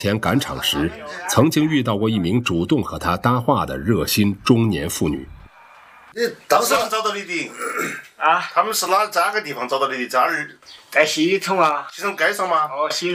前赶场时，曾经遇到过一名主动和他搭话的热心中年妇女。 你当时找到你的啊？ 他们是哪个地方找到你的？在哪儿？ 在系统啊。 系统街上吗？ 哦，系统。